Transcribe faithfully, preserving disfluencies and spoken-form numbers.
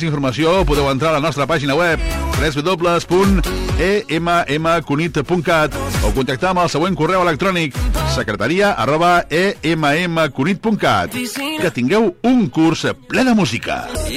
informació podeu entrar a la nostra pàgina web w w w punt e m m cunit punt cat o contactar amb el següent correu electrònic secretaria arroba e m m cunit punt cat. Que tingueu un curs ple de música.